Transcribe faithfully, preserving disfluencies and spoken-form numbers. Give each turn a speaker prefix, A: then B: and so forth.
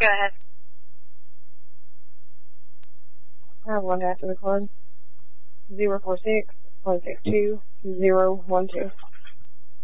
A: Go ahead.
B: I have one after the card. Zero four six one six two zero one two.